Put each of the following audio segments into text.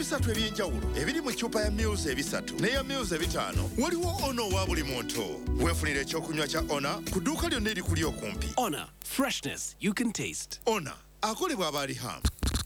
ebisatu ebyenjawulo ebiri mu ccupa ya Mils ebisatu n'eya Mils ebitaano. Waliwo Ono wa buli muntu. Weefunire ekyokunywa kya Ona ku dduuka lyonna erikuli okumpi. Ona, freshness you can taste. Ona akolebwa aba Riham.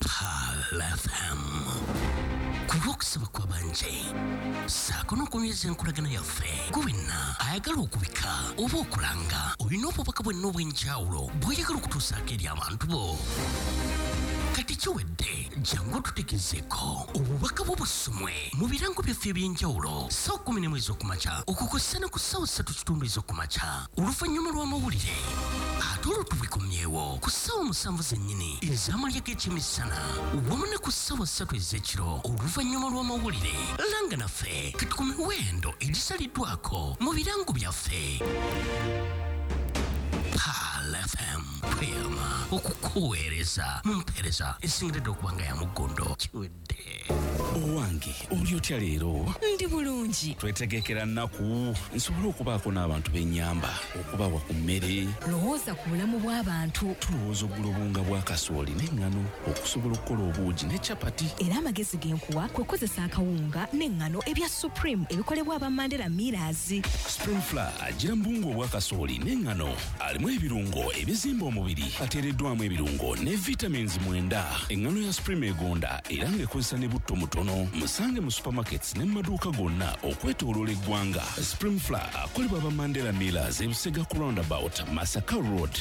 Kuvokusaba kwa banje saako n'okunyweza enkolagana yaffe kuwinna ayagala okubika oba okulanga olina obubaka bwenna obw'enjawulo bw'oyagala okutuusaako eri abantu bo. Kati kiwedde jangu tutegezeeko obubaka bw'obusumwe mu birango byaffe eby'enjawulo ssaawa 11 ez'okumakya okukozesa ne ku ssaawa 3:30 ez'okumakya oluvannyuma lw'amawulire ate olwo tubikomyewo ku ssaawa 7 zennyini ez'amalya g'ekyemisana wamu ne ku ssaawa 3 ez'ekiro oluvannyuma lw'amawulire. Langa naffe kati ku miwendo egisaliddwako mu birango byaffe. FM Prima okukuweereza mu mpeereza esingiridde okuba nga ya muggondo kiwedde. Owange oli otya leero? Ndi bulungi. Twetegekera nnaku nsobole okubaako n'abantu b'ennyamba okubawa ku mmere. Lowooza ku bulamu bw'abantu. Tulowooza oggula obunga bwa kasooli n'eŋŋano okusobola okukola obuugi ne capati. Era amagezi g'enkuwa kwe kukozesa akawunga n'eŋŋano ebya Supreme ebikolebwa aba Mandela Millers. Spring Flour agira mu bunga obwa kasooli n'eŋŋano alimu ebirungo ebizimba omubiri ateereddwamu ebirungo ne vitamins 9. Eŋŋano ya Supreme egonda era ng'ekozesa ne butto mutono. Musange mu supermarkets ne mu maduuka gonna okwetooloola eggwanga. Spring Flour akolebwa aba Mandela Millers ebusega ku roundabout Masaka Road.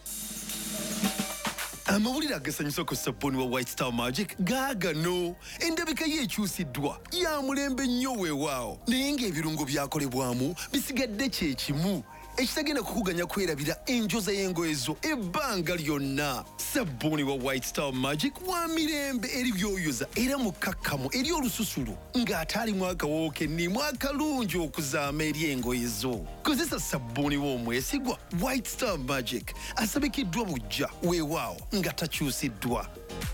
Amawulire agasanyusa ku sabbuuni wa White Star Magic gaagano. Endabika ye ekyusiddwa ya mulembe nnyo weewaawo naye ng'ebirungo byakolebwamu bisigadde kye kimu ekitagenda kukuganya kwerabira enjoza y'engoye zo ebbanga lyonna. Sabbuuni wa White Star Magic wa mirembe eri byoyoza era mukakkamu eri olususulu ng'ate alimu akawoowo kennimu akalungi okuzaama eri engoye zo. Kozesa sabbuuni w'omwesigwa White Star Magic asabikiddwa bujja weewaawo nga takyusiddwa.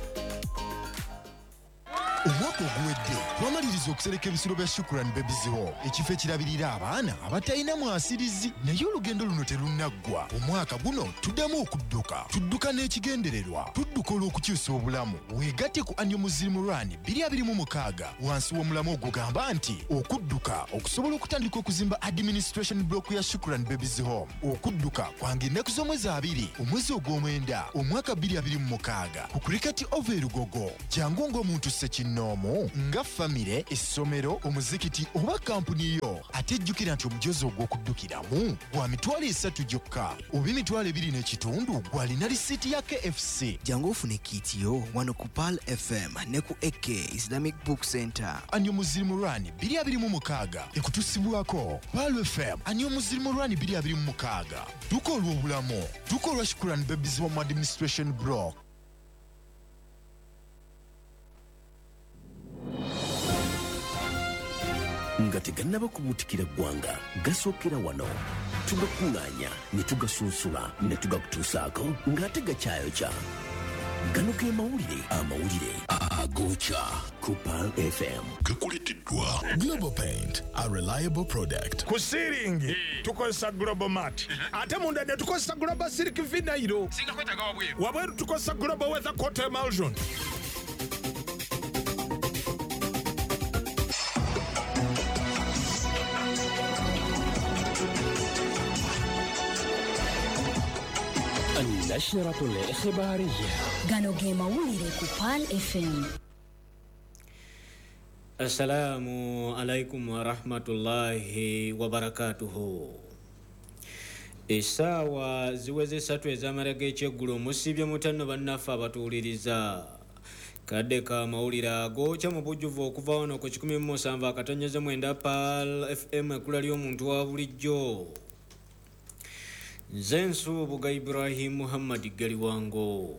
Omwaka oguwedde twamaliriza okusereka ebisiro bya Shukrani Babies Home ekifo ekirabirira abaana abatalina mwasirizi naye olugendo luno terunaggwa. Omwaka guno tuddamu tudduka n'ekigendererwa tudduka olw'okukyusa obulamu. Weegatte ku Annual Muslim Run 2026 wansi w'omulamu ogugamba nti okudduka okusobola okutandika okuzimba administration block ya Shukrani Babies Home. Okudduka kwange ennaku z'omwezi 2 omwezi ogw'omwenda omwaka 2026 ku Cricket Over Lugogo. Jangu ng'omuntu Ssekino nomo nga famire essomero omuzikiti oba kampuni yo atejjukira nti omujozi ogw'okuddukiramu gwa mitwalo 3 gyokka oba emitwalo 2.5 gwalina lisiti ya KFC. Jangu ofune kitiyo wano ku Pal FM ne ku AK Islamic Book Center. Annual Muslim Run 2026 ekutusibwako Pal FM. Annual Muslim Run 2026 duka olw'obulamu duka olwa Shukrani Babies Home Administration Block. Nga tegannaba kubuutikira ggwanga gasookera wano tugakuŋŋaanya ne tugasunsula ne tugakutuusaako ng'ate gakyayokya. Gano ge amawulire agookya ku Pal FM. Gakuleeteddwa Global Paint, a reliable product. Ku siringi tukozesa Global Mat ate munda ne tukozesa Global Silk Vinyl. Singa kwetaga wabweru tukozesa Global Weather Coat Emulsion. النشرة الإخبارية gano ge mawulire ku Pal FM. Assalamu alaikum wa rahmatullahi wa barakatuhu. Essaawa ziweze 3 ez'amara g'ekyeggulo musibye mutanno bannaffe abatuwuliriza. Kadde ka mawulire agookya mu bujjuvu okuva wano ku 17.9 Pal FM ekkula ly'omuntu wa bulijjo. Nze Nsuubuga Ibrahim Muhammad Galiwango.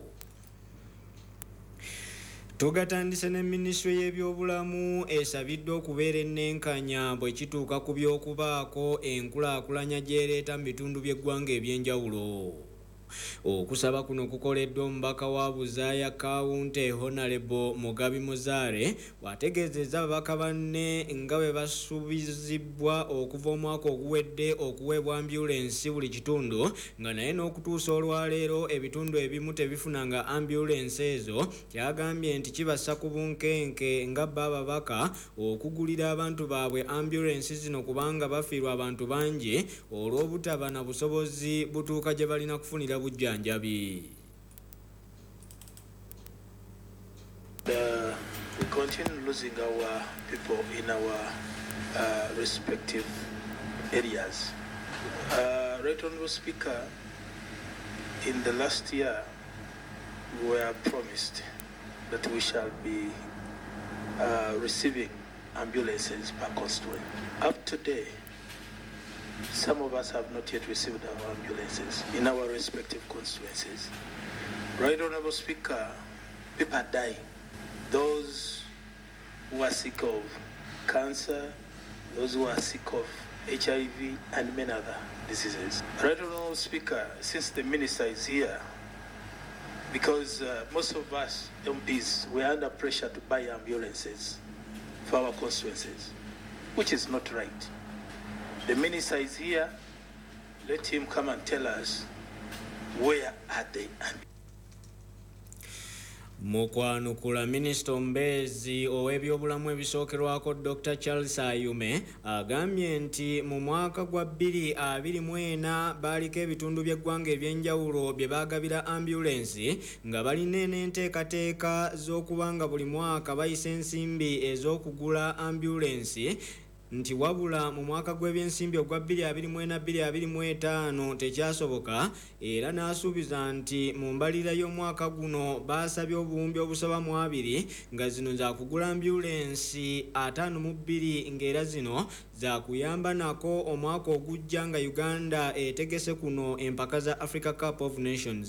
Tugatandise ne Minisitule y'ebyobulamu esabidde okubeera ennenkanya bwe kituuka ku by'okubaako enkulaakulanya gy'ereeta mu bitundu by'eggwanga eby'enjawulo. Okusaba kuno kukoleddwa omubaka wa Buzaaya Kawunti Honorable Mugabi Muzaare bw'ategeezezza ababaka banne nga bwe basuubizibwa okuva omwaka oguwedde okuweebwa ambulensi buli kitundu nga naye n'okutuusa olwaleero ebitundu ebimu tebifunanga ambulensi ezo. Kyagambye nti kibassa ku bunkenke nga bo ababaka okugulira abantu baabwe ambulensi zino kubanga bafiirwa abantu bangi olw'obutaba na busobozi butuuka gye balina kufunira bujjanjabi. We continue losing our people in our respective areas. Right Honourable Speaker, in the last year we were promised that we shall be receiving ambulances per constituent. Up to today, some of us have not yet received our ambulances in our respective constituencies. Right Honourable Speaker, people are dying. Those who are sick of cancer, those who are sick of HIV and many other diseases. Right Honourable Speaker, since the Minister is here, because most of us MPs, we are under pressure to buy ambulances for our constituencies, which is not right. The Minister is here, let him come and tell us where are they. Mukwanukula Minisita Ombezi ow'ebyobulamu ebisookerwako Dr. Charles Ayume agambye nti mu mwaka gwa 2024 baaliko ebitundu by'eggwanga eby'enjawulo bye baagabira ambulensi nga balina n'enteekateeka z'okuba nga buli mwaka bayisa ensimbi ez'okugula ambulensi nti wabula mu mwaka gw'ebyensimbi ogwa 2024-2025 tekyasoboka era n'asuubiza nti mu mbalira y'omwaka guno baasabye obuwumbi obusoba mu 2 nga zino za kugula ambulensi 52 ng'era zino za kuyamba nako omwaka ogujja nga Uganda etegese kuno empaka za Africa Cup of Nations.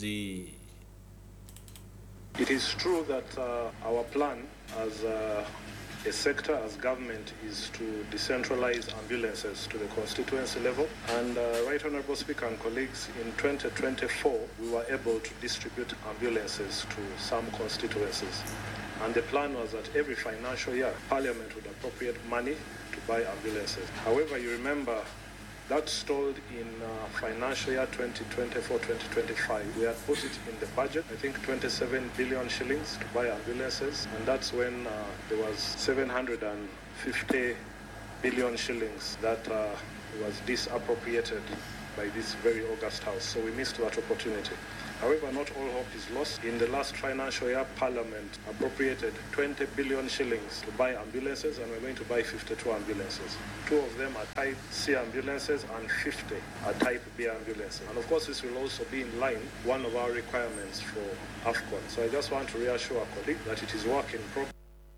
It is true that our plan as a sector, as government, is to decentralize ambulances to the constituency level. And Right Honourable Speaker and colleagues, in 2024, we were able to distribute ambulances to some constituencies. And the plan was that every financial year, Parliament would appropriate money to buy ambulances. However, you remember that stalled in financial year 2024-2025. We had put it in the budget, I think 27 billion shillings to buy ambulances, and that's when there was 750 billion shillings that was disappropriated by this very august House. So we missed that opportunity. However, not all hope is lost. In the last financial year, Parliament appropriated 20 billion shillings to buy ambulances, and we're going to buy 52 ambulances. 2 of them are Type C ambulances and 50 are Type B ambulances. And of course, this will also be in line, one of our requirements for AFCON. So I just want to reassure our colleague that it is work in progress.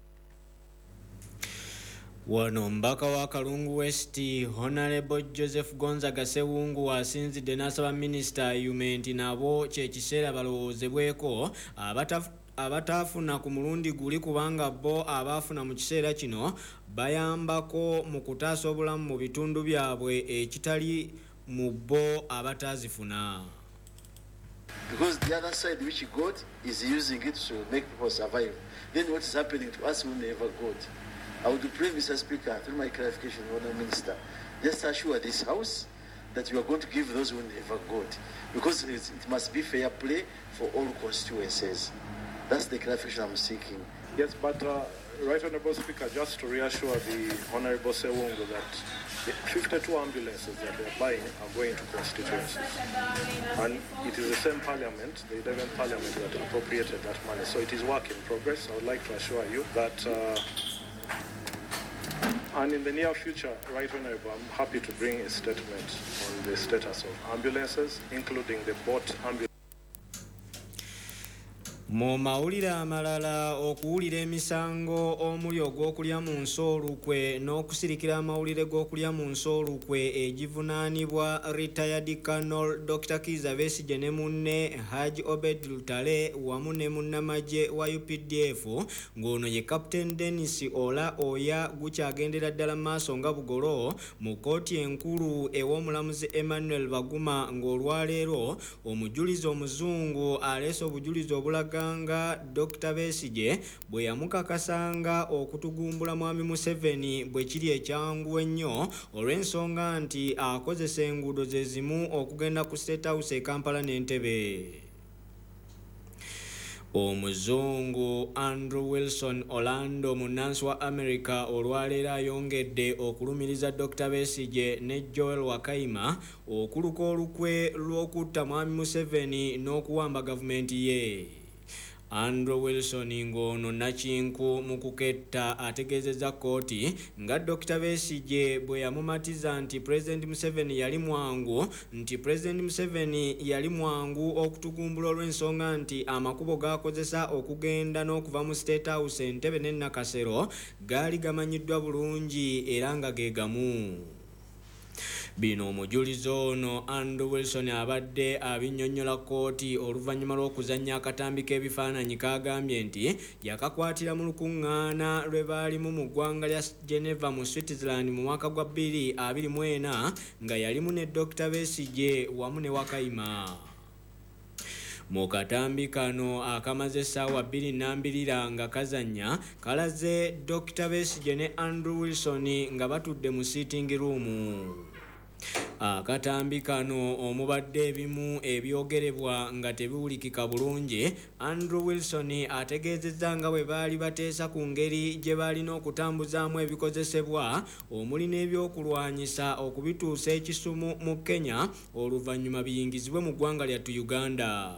Wano mbaka wa Kalungu West Honorable Joseph Gonzaga Sewungu asinzidde n'asaba Minisita Ayume nti nabo kyekiseera balowoozebweko abataafuna ku mulundi guli kubanga bo abaafuna mu kiseera kino bayambako mu kutaasa obulamu mu bitundu byabwe ekitali mu bo abataazifuna. Because the other side which got is using it to make people survive. Then what is happening to us who never got? I would pray, Mr. Speaker, through my clarification, Honourable Minister, just assure this House that you are going to give those who never got, because it must be fair play for all constituencies. That's the clarification I'm seeking. Yes, but Right Honourable Speaker, just to reassure the Honourable Sewungu that the 52 ambulances that they are buying are going to constituencies. And it is the same Parliament, the 11th Parliament, that appropriated that money. So it is work in progress. I would like to assure you that and in the near future, Right Honourable, I'm happy to bring a statement on the status of ambulances, including the bought ambulance. Mu mawulire amalala okuwulira emisango omuli ogw'okulya mu nsoolukwe n'okusirikira amawulire g'okulya mu nsoolukwe egivunaanibwa retired Colonel Dr. Kizza Besigye ne munne Haji Obed Lutale wamu ne munnamagye wa UPDF ng'ono ye Captain Dennis Ola Oya gukyagendera ddala maaso nga bugolo mu kkooti enkulu ew'omulamuzi Emmanuel Baguma ng'olwaleero omujulizi omuzungu aleese obujulizi obulaga nga Dr. Besigye bwe yamukakasanga okutugumbula mwami Museveni bwe kiri ekyangu ennyo olw'ensonga nti akozesa enguudo ze zimu okugenda ku State House e Kampala n'Entebbe. Omuzungu Andrew Wilson Orlando munnansi wa America olwaleero ayongedde okulumiriza Dr. Besigye ne Joel Wakaima okuluka olukwe lw'okutta mwami Museveni n'okuwamba gavumenti ye. Andrew Wilson ng'ono nakinku mu kuketta ategeezezza kkooti nga Dr. Besigye bwe yamumatiza nti President Museveni yali mwangu okutugumbula olw'ensonga nti amakubo g'akozesa okugenda n'okuva mu State House Entebbe ne Nakasero gaali gamanyiddwa bulungi era nga ge gamu. Bino omujulizi ono Andrew Wilson abadde abinnyonnyola kkooti oluvannyuma lw'okuzannya akatambi k'ebifaananyi kagambye nti yakakwatira mu lukuŋŋaana lwe baalimu mu ggwanga lya Geneva mu Switzerland mu mwaka gwa 2024 nga yalimu ne Dr. Besigye wamu ne Wakaima. Mu katambi kano akamaze essaawa 2 nga kazannya kalaze Dr. Besigye ne Andrew Wilson nga batudde mu sitting room. Akatambi kano omubadde ebimu ebyogerebwa nga tebiwulikika bulungi, Andrew Wilson ategeezezza nga bwe baali bateesa ku ngeri gye balina okutambuzaamu ebikozesebwa omuli n'ebyokulwanyisa okubituusa ekisumu mu Kenya oluvannyuma biyingizibwe mu ggwanga lyattu Uganda.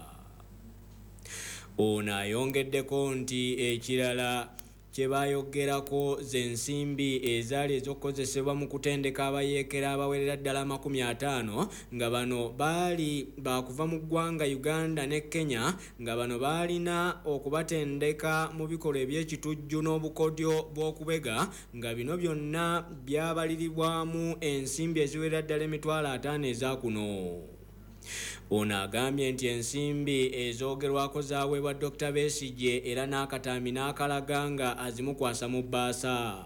Ono ayongeddeko nti ekirala kye bayogerako z'ensimbi ezaali ez'okukozesebwa mu kutendeka abayeekera abawerera ddala 50 nga bano baali bakuva mu ggwanga Uganda ne Kenya nga bano baalina okubatendeka mu bikolwa eby'ekitujju n'obukodyo bw'okubega nga bino byonna byabaliribwamu ensimbi eziwerera ddala 50,000 eza kuno. Ono agambye nti ensimbi ezoogerwako zaaweebwa Dr. Besigye era n'akatambi n'akalaga nga azimukwasa mu bbaasa.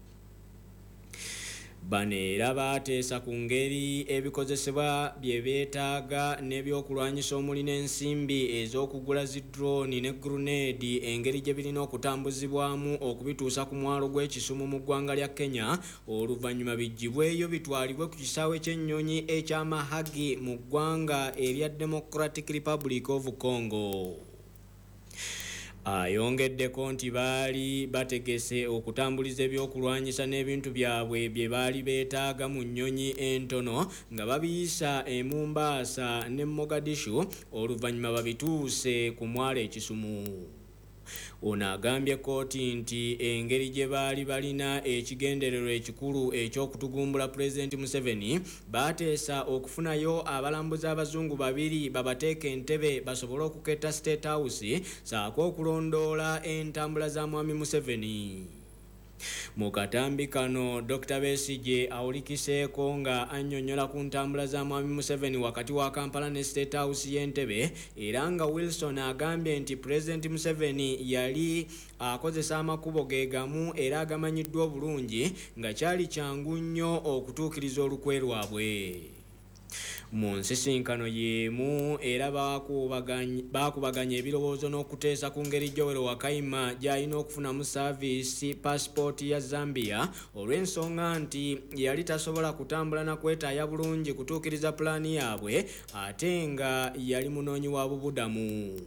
Bano era baateesa ku ngeri ebikozesebwa bye beetaaga n'ebyokulwanyisa omuli n'ensimbi ez'okugula zidrooni ne grenade engeri gye birina okutambuzibwamu okubituusa ku mwalo gw'ekisumu mu ggwanga lya Kenya oluvannyuma biggibweyo bitwalibwe ku kisaawe ky'ennyonyi eky'Amahagi mu ggwanga erya Democratic Republic of Congo. Ayongeddeko nti baali bategese okutambuliza ebyokulwanyisa n'ebintu byabwe bye baali beetaaga mu nnyonyi entono nga babiyisa e Mombasa ne Mogadishu oluvannyuma babituuse ku mwalo ekisumu. Ono agambye kkooti nti engeri gye baali balina ekigendererwa ekikulu eky'okutugumbula Pulezidenti Museveni baateesa okufunayo abalambuzi abazungu 2 babateeka Entebbe basobole okuketta State House saako okulondoola entambula za mwami Museveni. Mu katambi kano Dr. Besigye awulikiseeko nga annyonnyola ku ntambula za mwami Museveni wakati wa Kampala ne State House y'Entebbe era nga Wilson agambye nti President Museveni yali akozesa amakubo ge gamu era agamanyiddwa obulungi nga kyali kyangu nnyo okutuukiriza olukwe lwabwe. Mu nsisinkano y'emu era baakubaganya ebirowoozo n'okuteesa ku ngeri Joel Wakaima gy'alina okufunamu saaviisi paasipooti ya Zambia olw'ensonga nti yali tasobola kutambula na kwetaaya bulungi kutuukiriza pulaani yaabwe ate nga yali munoonyi wa bubudamu.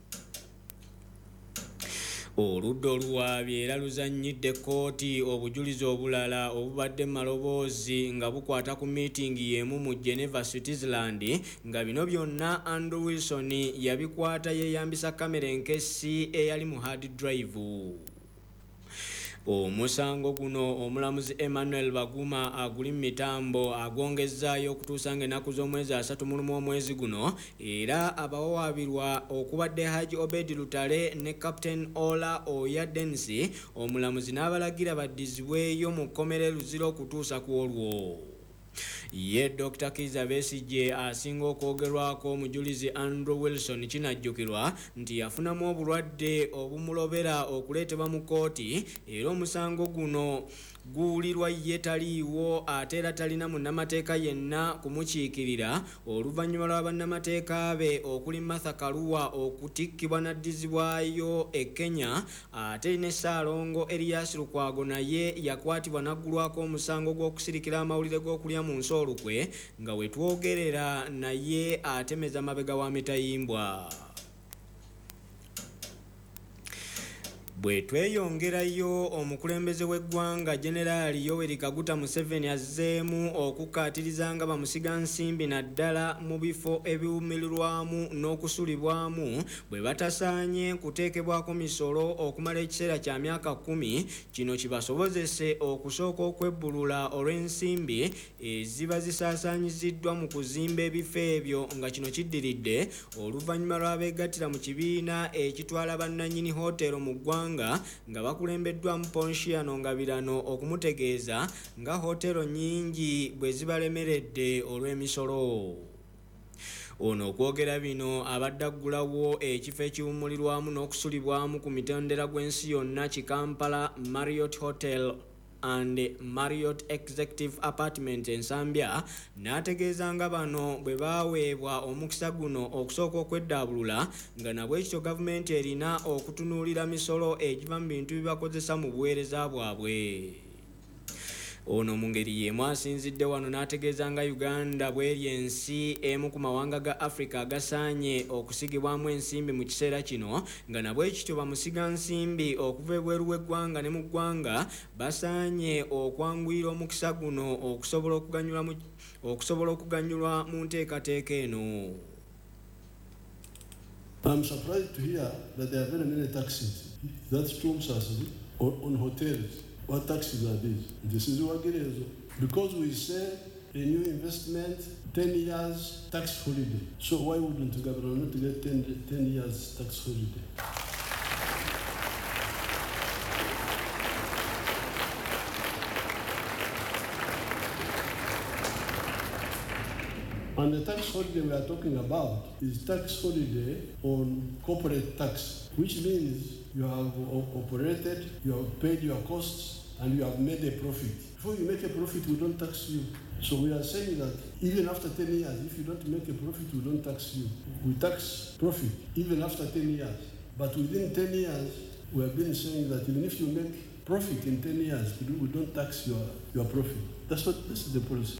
Oludda oluwaabi era luzannyidde kkooti obujulizi obulala obubadde maloboozi nga bukwata ku miitingi y'emu mu Geneva, Switzerland nga bino byonna Andrew Wilson yabikwata yeeyambisa kamera enkessi eyali mu hard drive. Omusango guno omulamuzi Emmanuel Baguma aguli mu mitambo agongezaayo okutuusa ng'ennaku z'omwezi 31 omwezi guno, era abawawaabirwa okubadde Haji Obed Lutale ne Captain Ola Oya Denisi, omulamuzi n'abalagira baddizibweyo mu kkomera Luzira okutuusa ku olwo. Ye Dr. Kiza Besigye asinga okwogerwako omujulizi Andrew Wilson kinajjukirwa nti yafunamu obulwadde obumulobera okuleetebwa mu kkooti, era omusango guno guwulirwa ye taliiwo ate era talina munnamateeka yenna kumukiikirira oluvannyuma lwa bannamateeka be okuli Martha Karua okutikkibwa n'addizibwayo e Kenya, ate ne Ssaalongo Erias Lukwago naye yakwatibwa n'aggulwako omusango gw'okusirikira amawulire g'okulya mu nsi olukwe nga we twogerera naye atemeza mabega wa mitayimbwa. Bwe tweyongerayo, omukulembeze w'eggwanga Generaali Yoweri Kaguta Museveni azzeemu okukkaatiriza nga bamusiga nsimbi naddala mu bifo ebiwumirirwamu n'okusulibwamu bwe batasaanye kuteekebwako misolo okumala ekiseera kya myaka 10, kino kibasobozese okusooka okwebbulula olw'ensimbi eziba zisaasaanyiziddwa mu kuzimba ebifo ebyo, nga kino kiddiridde oluvannyuma lw'abeegattira mu kibiina ekitwala bannannyini hoteero mu ggwanga nga bakulembeddwamu Ponciano Ngabirano okumutegeeza nga hoteero nnyingi bwe zibalemeredde olw'emisolo. Ono okwogera bino abadde aggulawo ekifo ekiwummulirwamu n'okusulibwamu ku mitendera gw'ensi yonna Kampala Marriott Hotel and Marriott Executive Apartment Ensambya, n'ategeeza nga bano bwe baaweebwa omukisa guno okusooka okweddaabulula nga nabwekityo gavumenti erina okutunuulira misolo egiva mu bintu bibakozesa mu buweereza bwabwe. Ono mu ngeri y'emu asinzidde wano n'ategeeza nga Uganda bw'eri ensi emu ku mawanga ga Africa agasaanye okusigibwamu ensimbi mu kiseera kino, nga nabwekityo bamusiga nsimbi okuva ebweru w'eggwanga ne mu ggwanga basaanye okwanguyira omukisa guno okusobola okuganyulwa mu nteekateeka eno. I'm surprised to hear that there are very many taxes that storms us on hotels. What taxes are these? This is Wagerezo. Because we say a new investment, 10 years tax holiday. So why wouldn't the government get 10 years tax holiday? And the tax holiday we are talking about is tax holiday on corporate tax, which means you have operated, you have paid your costs, and you have made a profit. Before you make a profit, we don't tax you. So we are saying that even after 10 years, if you don't make a profit, we don't tax you. We tax profit even after 10 years. But within 10 years, we have been saying that even if you make profit in 10 years, we don't tax your profit. This is the policy.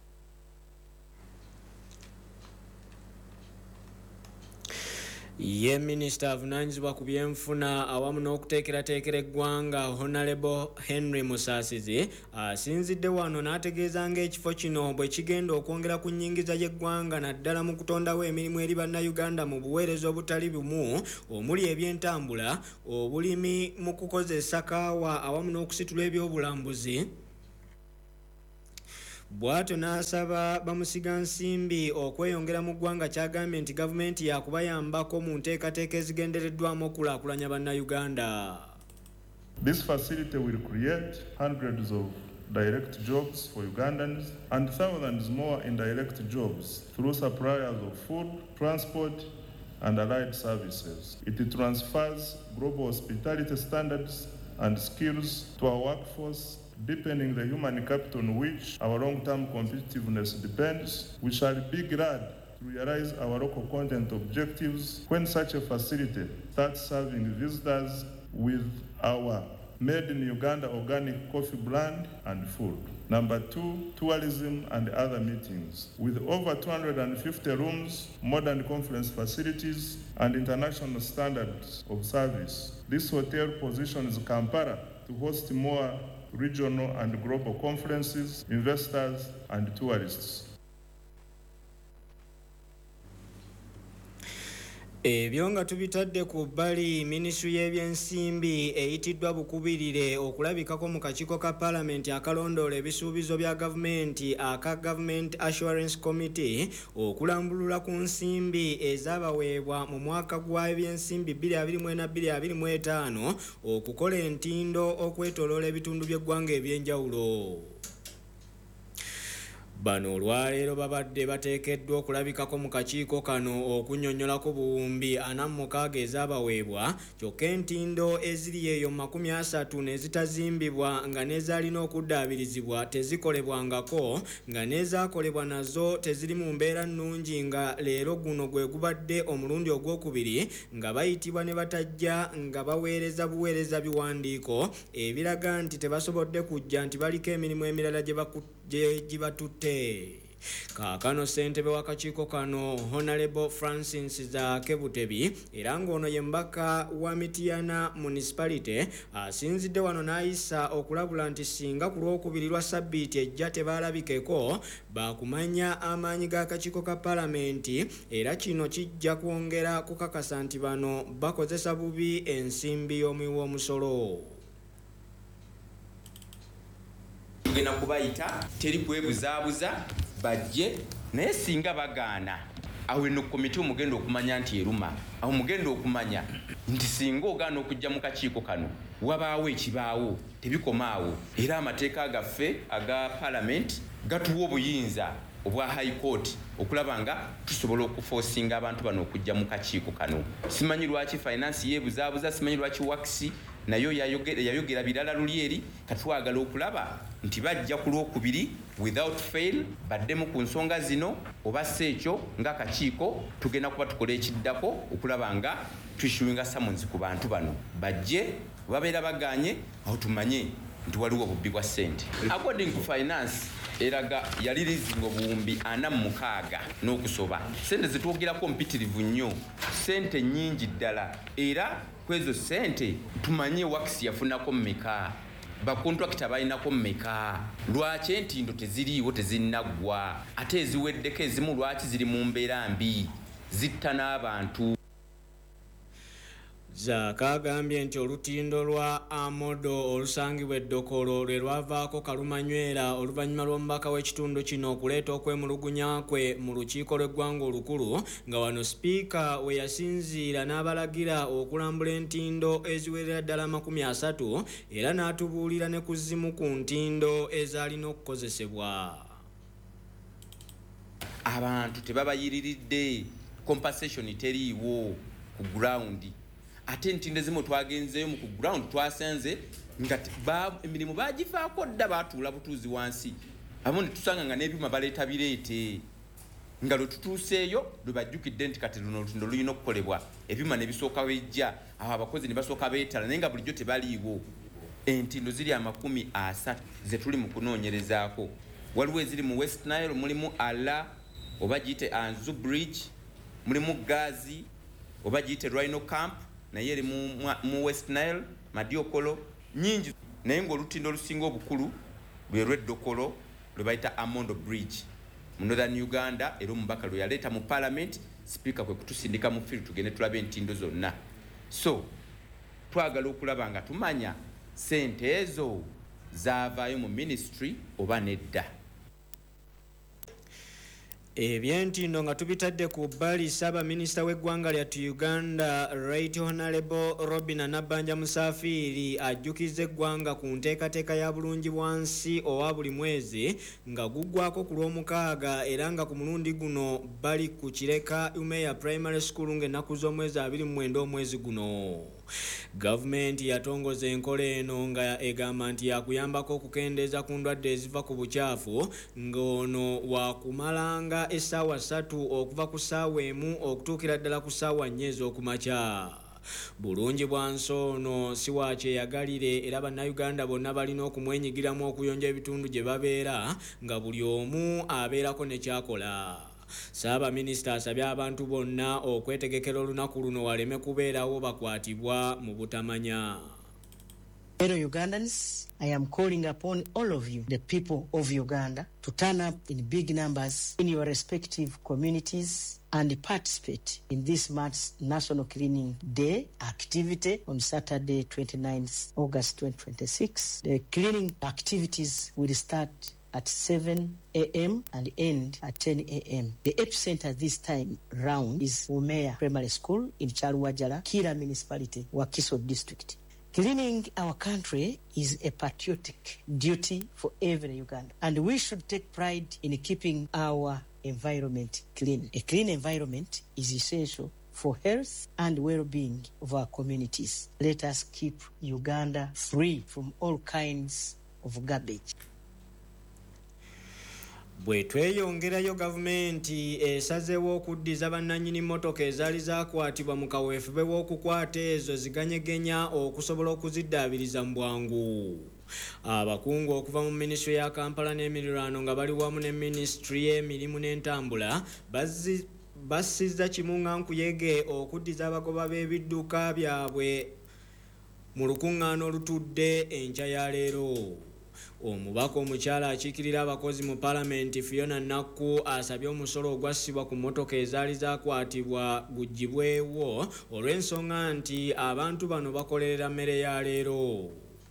Ye Minister avunaanyizibwa ku byenfuna awamu n'okuteekerateekera eggwanga Honorable Henry Musasizi asinzidde wano n'ategeeza ng'ekifo kino bwe kigenda okwongera ku nnyingiza y'eggwanga naddala mu kutondawo emirimu eri bannayuganda mu buweereza obutali bumu omuli ebyentambula, obulimi mu kukozesa kaawa awamu n'okusitula ebyobulambuzi. Bw'atyo n'asaba bamusiga nsimbi okweyongera mu ggwanga, ky'agambye nti gavumenti yakubayambako mu nteekateeka ezigendereddwamu okulaakulanya bannayuganda. This facility will create hundreds of direct jobs for Ugandans and thousands more indirect jobs through suppliers of food, transport and allied services. It transfers global hospitality standards and skills to our workforce, deepening the human capital on which our long-term competitiveness depends. We shall be glad to realize our local content objectives when such a facility starts serving visitors with our made in Uganda organic coffee brand and food. Number 2, tourism and other meetings. With over 250 rooms, modern conference facilities, and international standards of service, this hotel positions Kampala to host more regional and global conferences, investors, and tourists. Ebyo nga tubitadde ku bbali, minisitule y'ebyensimbi eyitiddwa bukubirire okulabikako mu kakiiko ka paalamenti akalondoola ebisuubizo bya gavumenti aka Government Assurance Committee okulambulula ku nsimbi ezaabaweebwa mu mwaka gwa ebyensimbi 2024-2025 okukola entindo okwetooloola ebitundu by'eggwanga eby'enjawulo. Bano olwaleero babadde bateekeddwa okulabikako mu kakiiko kano okunnyonnyolako buwumbi 46 ezaabaweebwa, kyokka entindo eziri eyo 30 nezitazimbibwa nga n'ezaalina okuddaabirizibwa tezikolebwangako, nga n'ezaakolebwa nazo teziri mu mbeera nnungi, nga leero guno gwe gubadde omulundi ogwokubiri nga bayitibwa ne batajja nga baweereza buweereza biwandiiko ebiraga nti tebasobodde kujja nti baliko emirimu emirala gye gibatutte. Kaakano ssentebe w'akakiiko kano Honorable Francis Zakebutebi era ng'ono ye mbaka wa Mityana Municipality asinzidde wano n'ayisa okulabula nti singa ku lwokubiri lwa ssabbiiti ejja tebaalabikeko baakumanya amaanyi g'akakiiko ka paalamenti, era kino kijja kwongera kukakasa nti bano bakozesa bubi ensimbi y'omuwi w'omusolo. Tugenda kubayita teri kwebuzaabuza bajje, naye singa bagaana awo eno komiti omugenda okumanya nti eruma, awo mugenda okumanya nti singa ogaana okujja mu kakiiko kano wabaawo ekibaawo, tebikomaawo. Era amateeka gaffe aga paalamenti gatuwa obuyinza obwa high court okulaba nga tusobola okufoosinga abantu bano okujja mu kakiiko kano. Simanyi lwaki finance yeebuzaabuza, simanyi lwaki wakisi nayo yayogera birala luli eri, katwagala okulaba nti bajja ku lwokubiri without fail baddemu ku nsonga zino, oba si ekyo ng'akakiiko tugenda kuba tukola ekiddako okulaba nga tuissuinga summons ku bantu bano bajje, babeera baganye aho tumanye nti waliwo obubbi bwa ssente. According to finance eraga yalirizinga obuwumbi 46 n'okusoba. Ssente zetwogerako mpitirivu nnyo, ssente nnyingi ddala, era kwezo ssente tumanye wakisi yafunako mmeka, bakontrakita balinako mmeka, lwaki entindo teziriiwo tezinnaggwa, ate eziweddeko ezimu lwaki ziri mu mbeera mbi zitta n'abantu. Zaaka agambye nti olutindo lwa Amodo olusangibwa eddokolo lwe lwavaako kalumanywera oluvannyuma lw'omubaka w'ekitundu kino okuleeta okwemulugunya kwe mu lukiiko lw'eggwanga olukulu, nga wano sipiika we yasinziira n'abalagira okulambula entindo eziwerera ddala 30 era n'atubuulira ne ku zimu ku ntindo ezaalina okukozesebwa. Abantu tebabayiriridde, compensation teriiwo ku ground. Ate entindo ezimu twagenzeyo mu ku ground twasenze nga emirimu bagifaako dda baatuula butuuzi wansi, abamu ne tusanga nga n'ebyuma baleeta bireete, nga lwe tutuuseeyo lwe bajjukidde nti kati luno olutindo lulina okukolebwa, ebyuma ne bisooka bijja, awo abakozi ne basooka beetala, naye nga bulijjo tebaliiwo. Entindo ziri 30 ze tuli mu kunoonyerezaako. Waliwo eziri mu West Nile, mulimu Ala oba giyite Anzu Bridge, mulimu Gazi oba giyite Rhino Camp, naye eri mu West Nile, Madiokolo, nyingi. Naye ng'olutindo olusinga obukulu lwe lw'eddokolo lwe bayita Amondo Bridge mu Northern Uganda, era omubaka lwe yaleeta mu Parliament, sipiika kwe kutusindika mu field tugende tulabe entindo zonna. So twagala okulaba nga tumanya ssente ezo zaavaayo mu ministry oba nedda. Ebyentindo nga tubitadde ku bbali, Ssaabaminisita w'eggwanga lyattu Uganda Right Honorable Robina Nabbanja Musafiri ajjukizza eggwanga ku nteekateeka ya bulungi bwansi owa buli mwezi nga guggwako ku lw'omukaaga, era nga ku mulundi guno bali ku Kireka Umeya Primary School ng'ennaku z'omwezi 29 omwezi guno. Gavumenti yatongoza enkola eno nga egamba nti yakuyambako okukendeeza ku ndwadde eziva ku bukyafu, ng'ono wakumalanga essaawa 3 okuva ku ssaawa 1 okutuukira ddala ku ssaawa 4 ez'okumakya. Bulungi bwansi ono si wakyeyagalire, era bannayuganda bonna balina okumwenyigiramu okuyonja ebitundu gye babeera, nga buli omu abeerako ne kyakola. Ssaabaminisita asabye abantu bonna okwetegekera olunaku luno waleme kubeerawo bakwatibwa mu butamanya. Fellow Ugandans, I am calling upon all of you, the people of Uganda, to turn up in big numbers in your respective communities and participate in this month's National Cleaning Day activity on Saturday, 29th August 2026. The cleaning activities will start at 7 a.m. and end at 10 a.m. The epicenter this time round is Umea Primary School in Charwajala, Kira Municipality, Wakiso District. Cleaning our country is a patriotic duty for every Ugandan, and we should take pride in keeping our environment clean. A clean environment is essential for health and well-being of our communities. Let us keep Uganda free from all kinds of garbage. Bwe tweyongerayo gavumenti esazeewo okuddiza bannannyini mmotoka ezaali zaakwatibwa mu kaweefube w'okukwata ezo ziganyegenya okusobola okuziddaabiriza mu bwangu. Abakungu okuva mu minisitule ya Kampala n'emiriraano nga bali wamu ne minisitule y'emirimu n'entambula bassizza kimunga nkuyege okuddiza abagoba b'ebidduka byabwe mu lukuŋŋaana olutudde enkya ya leero. Omubaka omukyala akiikirira abakozi mu Paalamenti Fiona Nakku asabye omusolo ogwassibwa ku mmotoka ezaali zaakwatibwa guggyibwewo olw'ensonga nti abantu bano bakolerera mmere ya leero.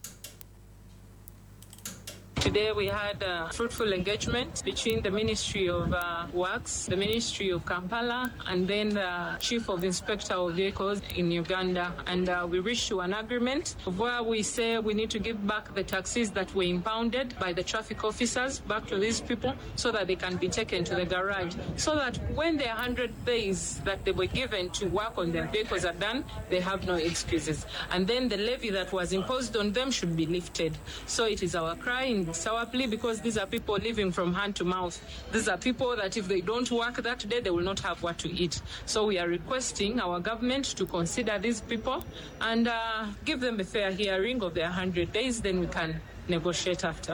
Today we had a fruitful engagement between the Ministry of Works, the Ministry of Kampala, and then the Chief of Inspector of Vehicles in Uganda. And we reached to an agreement of where we say we need to give back the taxis that were impounded by the traffic officers back to these people so that they can be taken to the garage. So that when the 100 days that they were given to work on their vehicles are done, they have no excuses. And then the levy that was imposed on them should be lifted. So it is our cry in our plea, because these are people living from hand to mouth. These are people that if they don't work that day, they will not have what to eat. So we are requesting our government to consider these people and give them a fair hearing of their 100 days, then we can negotiate after.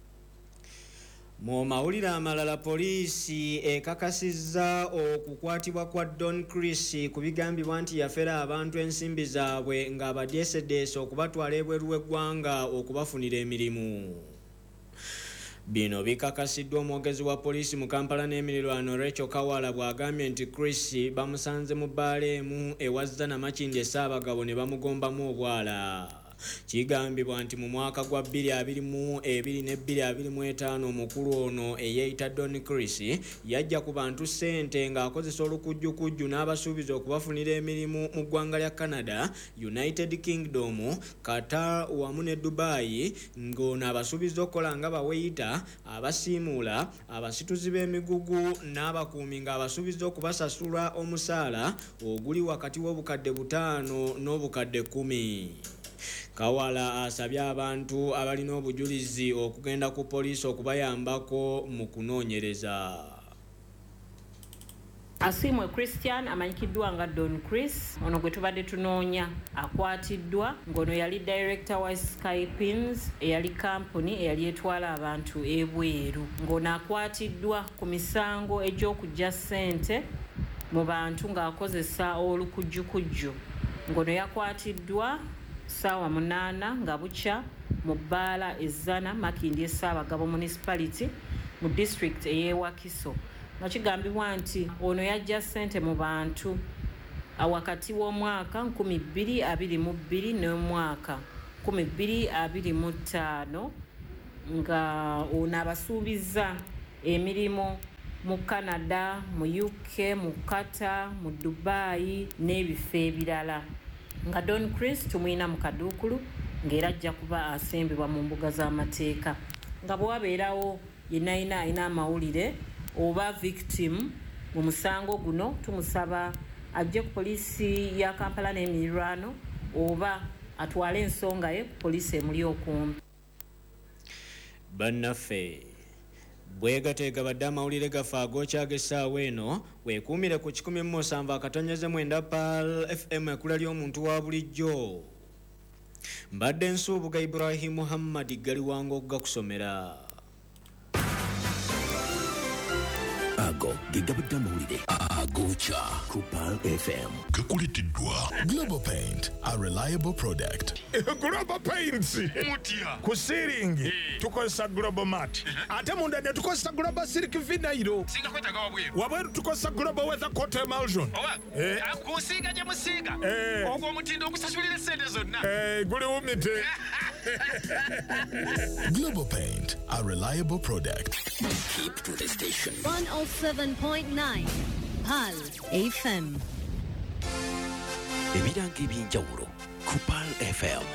Mu mawulire amalala poliisi ekakasizza okukwatibwa kwa Don Chris ku bigambibwa nti yafera abantu ensimbi zaabwe ng'abadyeseddeese okubatwala ebweru w'eggwanga okubafunira emirimu. Bino bikakasiddwa omwogezi wa poliisi mu Kampala n'emiriraano Rachel Kawala bw'agambye nti Chris bamusanze mu bbaala emu ewazza Namakindi Ssaabagabo ne bamugombamu obwala. Kigambibwa nti mu mwaka gwa 2022 ne 2025 omukulu ono eyeeyita Don Chris yajja ku bantu ssente ng'akozesa olukujjukujju n'abasuubiza okubafunira emirimu mu ggwanga lya Canada, United Kingdom, Qatar wamu ne Dubai, ng'ono abasuubiza okukola nga baweyita, abasiimuula, abasituzi b'emigugu n'abakuumi ng'abasuubiza okubasasula omusaala oguli wakati w'obukadde 5 n'obukadde 10. Kawala asabye abantu abalina obujulizi okugenda ku poliisi okubayambako mu kunoonyereza. Asimwe Christian amanyikiddwa nga Don Chris, ono gwe tubadde tunoonya akwatiddwa ng'ono yali director wa Skypins eyali kampuni eyali etwala abantu ebweru, ng'ono akwatiddwa ku misango egy'okujja ssente mu bantu ng'akozesa olukujjukujju. Ng'ono yakwatiddwa Sawa 8 nga bukya mu bbaala ezzana Makindi Ssaabagabo Municipality mu district ey'Ewakiso. Nga kigambibwa nti ono yajja ssente mu bantu wakati w'omwaka 2022 n'omwaka 2025 nga ono abasuubizza emirimu mu Canada, mu UK, mu Qatar, mu Dubai n'ebifo ebirala. Nga Don Chris tumwina mu kaduukulu ng'era ajja kuba asembebwa mu mbuga z'amateeka. Nga bwabeerawo yenna alina amawulire oba victim mu musango guno, tumusaba ajje ku poliisi ya Kampala n'emiriraano oba atwale ensonga ye ku poliisi emuli okumpi. Bannaffe bwegateega badde amawulire gaffe ag'okyaga essaawa eno, weekuumire ku 107.9 Pal FM ekkula ly'omuntu wa bulijjo. Mbadde Nsuubuga Ibrahim Muhammad gali wango ga kusomera. Bizigo gegabadde amawulire agocha ku Pearl FM. Kakuleteddwa Global Paint, a reliable product. Global Paints ku ceiling tukozesa Global Mat ate munda ne tukozesa Global Silk Vinyl wabweru tukozesa Global Weather Coat Emulsion kusiga gye musiga ogwo omutindo ogusasulira sente zonna guli wumite. Global Paint, a reliable product. Keep to the station. 107.9 Pearl FM. Ebirango eby'enjawulo ku Pearl FM.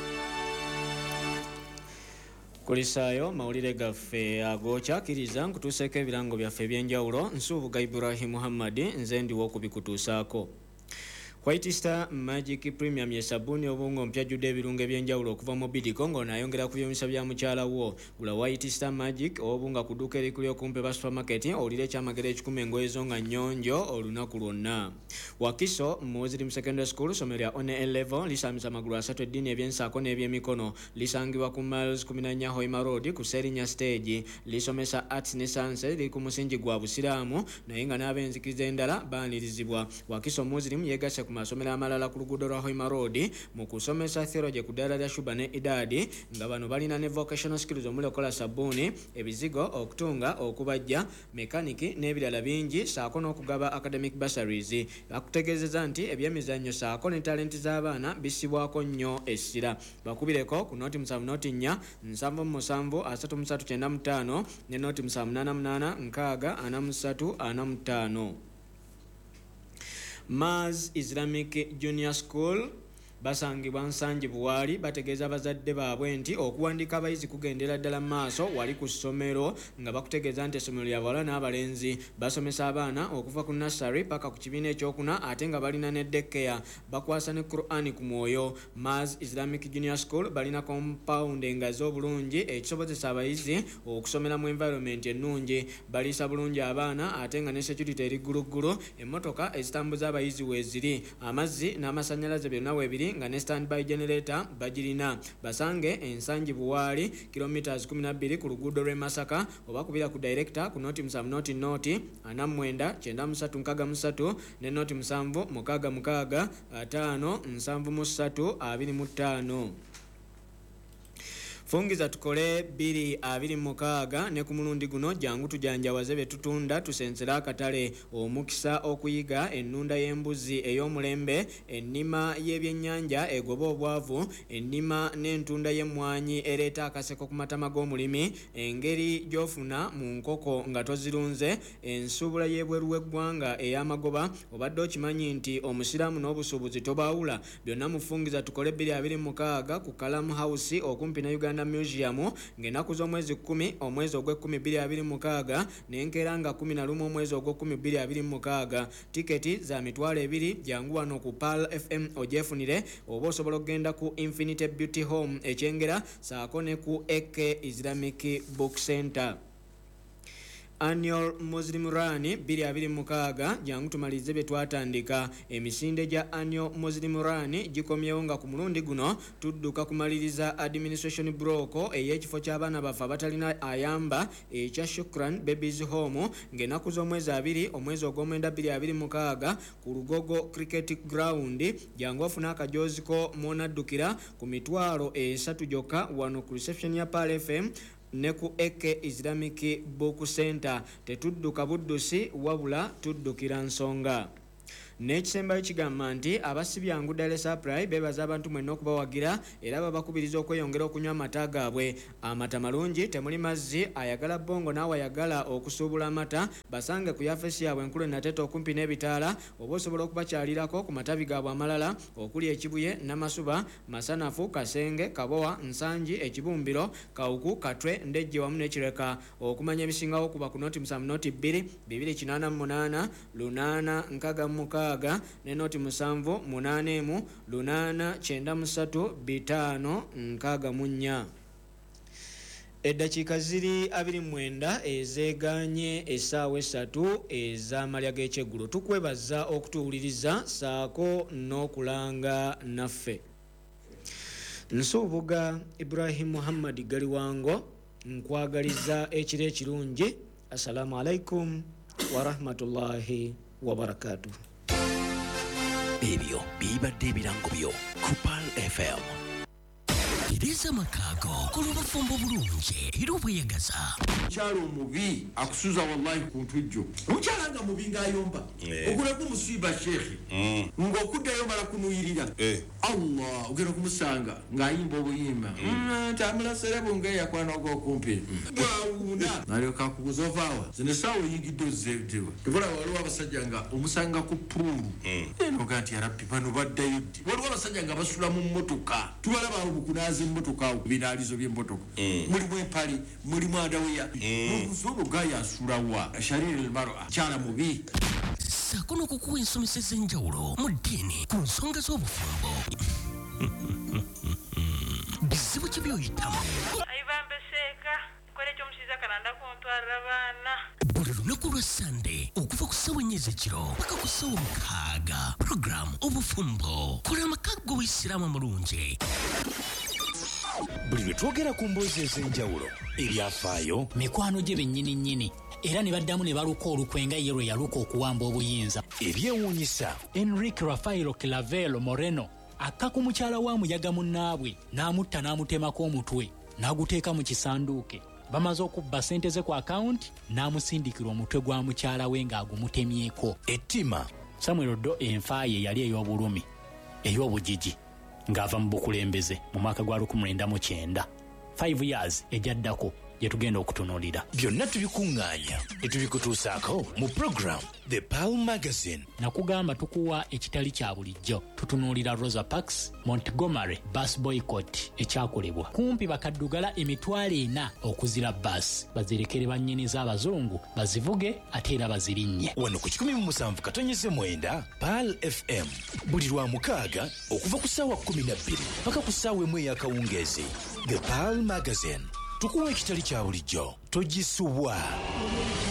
Kulisaayo mawulire gaffe agokyakiriza nkutuuseeko ebirango byaffe eby'enjawulo. Nsuubuga Ibrahim Muhammad nze ndiwo okubikutuusaako. White Star Magic Premium ye sabuni obungo ompyajjudde ebirungo eby'enjawulo okuva mu Bidco ng'onaayongera ku by'omisa bya mukyala wo. Gula White Star Magic obunga ku dduuka erikuli okumpi ba supermarket owulire ekyamagero ekikumi engoye zo nga nnyonjo olunaku lwonna. Wakiso Muslim Secondary School somero lya on A level lisambisa amagulu asatu eddiini eby'ensaako n'ebyemikono lisangibwa ku miles 14 Hoima Road ku Serinya Stage lisomesa arts ne science liri ku musingi gwa busiraamu naye nga n'ab'enzikiriza endala baanirizibwa. Wakiso Muslim yeegase ku masomero amalala ku luguudo lwa Hoima Road mu kusomesa theology ku ddaala lya Shuba ne Idadi nga bano balina ne vocational skills omuli okola sabbuuni ebizigo okutunga okubajja mekaniki n'ebirala bingi saako n'okugaba academic bursaries. Bakutegeezeza nti ebyemizannyo saako ne talenti z'abaana bisibwako nnyo essira. Bakubireko ku noti 7 noti 4 7 339 ne noti 788 6 43 45. Maz Islamic Junior School basangibwa Nsangi Buwali bategeeza abazadde baabwe nti okuwandika abayizi kugendera ddala maaso wali ku ssomero nga bakutegeeza nti essomero lya bawala n'abalenzi basomesa abaana okuva ku nursery paka ku kibiina ekyokuna ate nga balina ne daycare bakwasa ne Qur'ani ku mwoyo. Maz Islamic Junior School balina compound engazi obulungi ekisobozesa abayizi okusomera mu environment ennungi. Baliisa bulungi abaana ate nga ne security eri gguluggulu, emmotoka ezitambuza abayizi weeziri, amazzi n'amasannyalaze byonna weebiri nga ne standby generator bagirina. Basange Ensangi Buwali kilometers 12 ku luguudo lw'e Masaka oba kubira ku director ku noti 7 noti 49 93 ne noti 7 6 5 7 25. Fungiza tukole 226 ne ku mulundi guno jangu tujanjawaze be tutunda tusensera akatale omukisa okuyiga ennunda y'embuzi ey'omulembe ennima y'ebyennyanja egoba obwavu ennima n'entunda y'emmwanyi ereeta akaseko ku matama g'omulimi engeri gy'ofuna mu nkoko nga tozirunze ensuubula y'ebweru w'eggwanga ey'amagoba obadde okimanyi nti omusiraamu n'obusuubuzi tobaawula byonna mu Fungiza tukole 226 ku Kalamu House okumpi na Uganda Museum ng'ennaku z'omwezi 10 omwezi ogw'ekumi 2026 n'enkeera nga 11 omwezi ogw'ekumi 2026. Tiketi za $200 jangu wano ku Pearl FM ogyefunire oba osobola okugenda ku Infinite Beauty Home ekyengera saako ne ku Eke Islamic Book Center. Annual Muslim Run 2026 jangu tumalize bye twatandika. Emisinde gya Annual Muslim Run gikomyewo nga ku mulundi guno tudduka kumaliriza administration block ey'ekifo ky'abaana baffe abatalina ayamba ekya Shukran Babies Home ng'ennaku z'omwezi 2 omwezi ogw'omwenda 2026 ku Lugogo Cricket Ground jangu ofuna akajoozi ko mw'onaddukira ku $300 gyokka wano ku reception ya Pearl FM ne ku Eke Islamic Book Center. Tetudduka buddusi wabula tuddukira nsonga. N'ekisembayo kigamba nti abasibyangu Dale Supply beebaza abantu mwenna okubawagira era babakubiriza okweyongera okunywa amata gaabwe. Amata malungi temuli mazzi ayagala bongo naawe ayagala okusuubula amata basange ku yafesi yaabwe enkulu Nateto okumpi n'ebitaala oba osobola okubakyalirako ku matabi gaabwe amalala okuli Ekibuye, Namasuba, Masanafu, Kasenge, Kabowa, Nsangi, Ekibumbiro, Kawuku, Katwe, Ndejje wamu n'Ekireka. Okumanya ebisingawo kuba ku noti 7 noti 2 288 lunana nkaga mukaga ne noti 7 8 lunana 93 5 64. Eddakiika ziri 29 ezeeganye essaawa 3 ez'amalya g'ekyeggulo. Tukwebaza okutuwuliriza saako n'okulanga naffe. Nsuubuga Ibrahim Muhammad Galiwango nkwagaliza ekiro ekirungi. Assalamu alaikum warahmatullahi wabarakatuh. Ebyo bibadde ebirango byo ku Pal FM. Iriza makago kulubafumbo bulungi era obweyagaza. Kyalo mubi akusuza wallahi ku ntujjo. Omukyala nga mubi ng'ayomba. Ogula ku musiba shekhi. Ng'okuddayo mala kunuyirira. Allah ogera kumusanga ng'ayimba obuyimba. Tamula serebo ng'eyakwana ogw'okumpi. Bwawuna. Nalyoka kukuzovaawa. Zino saawa oyingidde ozzeedewa. Tebula waliwo abasajja nga omusanga ku puulu. Enoga nti yarabbi bano baddayo ddi. Waliwo abasajja nga basula mu mmotoka. Tubalaba abo bukunaazi mmotoka binaalizo by'emmotoka. Mulimu empali, mulimu adaweya. Omusobo gaya asulawa. Shariri al-mar'a. Kyala mubi. Sakono kukuwa ensomesa ez'enjawulo mu ddiini ku nsonga z'obufumbo. Bizibu ki by'oyitamu? Ayibambeseka. Kole ky'omusiza kalanda kuntwalira baana. Buli lunaku lwa Sande okuva ku ssaawa 4 ez'ekiro paka ku ssaawa 6. Program obufumbo. Kola amakago w'Isiraamu amulungi. Buli lwe twogera ku mboozi ez'enjawulo ebyafaayo mikwano gye bennyini era ne baddamu ne baluka olukwenga ye lwe yaluka okuwamba obuyinza ebyewuunyisa. Enrique Rafaelo Clavelo Moreno akka ku mukyala wa muyaga munnaabwe n'amutta n'amutemako omutwe n'aguteeka mu kisanduuke. Bamaze okubba ssente ze ku akawunti n'amusindikira omutwe gwa mukyala we ng'agumutemyeko. Ettima Samuel Ddo enfa ye yali ey'obulumi ey'obugigi ng'ava mu bukulembeze mu mwaka gwa 1999. 5 years ejaddako gye tugenda okutunuulira. Byonna tubikuŋŋaanya ne tubikutuusaako mu program The Pal Magazine. Nakugamba tukuwa ekitali kya bulijjo. Tutunuulira Rosa Parks, Montgomery, bus boycott ekyakolebwa. Kumpi bakaddugala emitwalo 4 okuzira bus. Bazirekere bannyini z'abazungu bazivuge ate era bazirinnye. Wano ku 17.9 Pal FM. Buli lwa 6 okuva ku ssaawa 12 paka ku ssaawa 1 ey'akawungeezi. The Pal Magazine. Tukuwa ekitali kya bulijjo. Togisubwa.